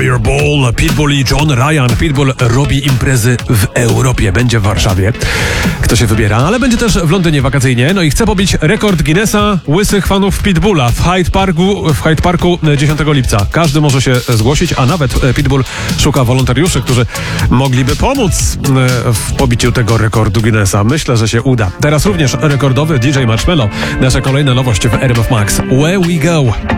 Fireball, Pitbull i John Ryan. Pitbull robi imprezy w Europie. Będzie w Warszawie. Kto się wybiera, ale będzie też w Londynie wakacyjnie. No i chce pobić rekord Guinnessa łysych fanów Pitbulla w Hyde Parku 10 lipca. Każdy może się zgłosić, a nawet Pitbull szuka wolontariuszy, którzy mogliby pomóc w pobiciu tego rekordu Guinnessa. Myślę, że się uda. Teraz również rekordowy DJ Marshmello. Nasza kolejna nowość w RMF Max. Where we go.